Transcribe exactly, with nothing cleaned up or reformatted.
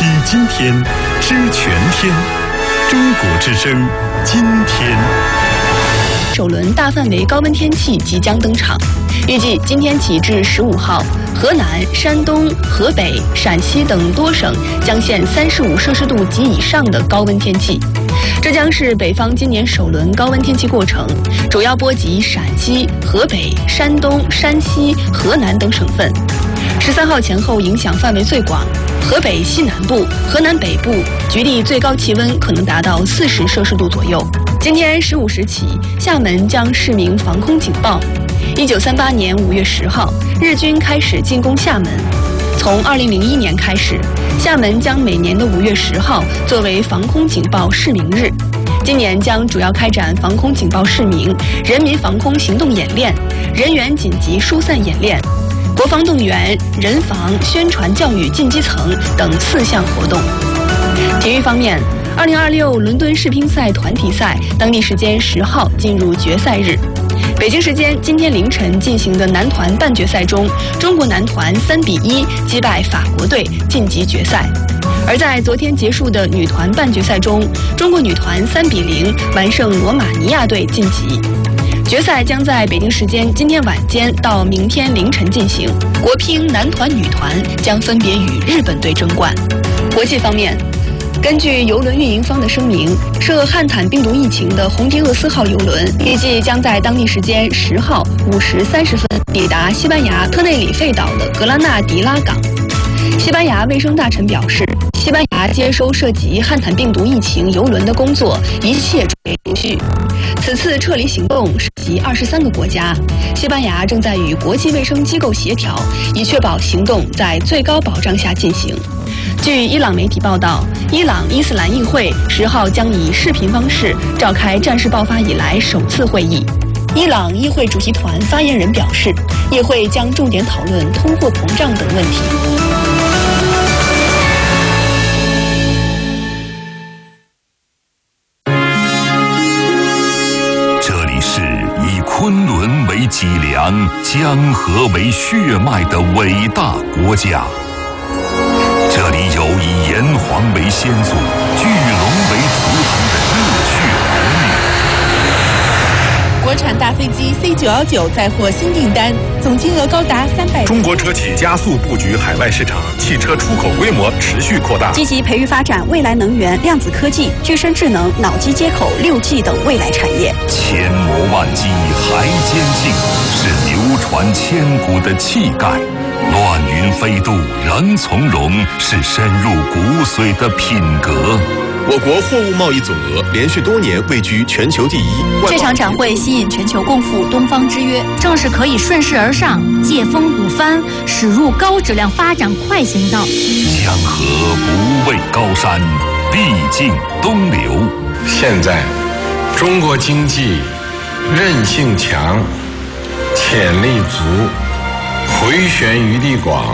体今天，知全天。中国之声，今天。 首轮大范围高温天气即将登场，预计今天起至十五号，河南、山东、河北、陕西等多省将现三十五摄氏度及以上的高温天气。这将是北方今年首轮高温天气过程，主要波及陕西、河北、山东、山西、河南等省份。十三号前后影响范围最广，河北西南部、河南北部局地最高气温可能达到四十摄氏度左右。今天十五时起，厦门将释明防空警报。一九三八年五月十号，日军开始进攻厦门。从二零零一年开始，厦门将每年的五月十号作为防空警报释明日。今年将主要开展防空警报释明、人民防空行动演练、人员紧急疏散演练、国防动员、人防、宣传教育进基层等四项活动。体育方面，二零二六伦敦世乒赛团体赛当地时间十号进入决赛日。北京时间今天凌晨进行的男团半决赛中，中国男团三比一击败法国队晋级决赛。而在昨天结束的女团半决赛中，中国女团三比零完胜罗马尼亚队晋级。决赛将在北京时间今天晚间到明天凌晨进行，国乒男团、女团将分别与日本队争冠。国际方面，根据邮轮运营方的声明，涉汉坦病毒疫情的红迪厄斯号邮轮预计将在当地时间十号五时三十分抵达西班牙特内里费岛的格拉纳迪拉港。西班牙卫生大臣表示，西班牙接收涉及汉坦病毒疫情邮轮的工作一切准备就绪。此次撤离行动涉及二十三个国家，西班牙正在与国际卫生机构协调，以确保行动在最高保障下进行。据伊朗媒体报道，伊朗伊斯兰议会十号将以视频方式召开战事爆发以来首次会议。伊朗议会主席团发言人表示，议会将重点讨论通货膨胀等问题。 这里是以昆仑为脊梁、江河为血脉的伟大国家。这里有以炎黄为先祖、巨龙为图腾的热血儿女。 国产大飞机 C 九一九再获新订单，总金额高达三百。 中国车企加速布局海外市场，汽车出口规模持续扩大。 积极培育发展未来能源、量子科技、具身智能、脑机接口、六 G 等未来产业。 千磨万击还坚劲，是流传千古的气概。乱云飞渡人从容，是深入骨髓的品格。 我国货物贸易总额连续多年位居全球第一。 这场展会吸引全球共赴东方之约，正是可以顺势而上、借风鼓帆，驶入高质量发展快行道。 江河不畏高山，必经东流。 现在，中国经济韧性强，潜力足，回旋余地广。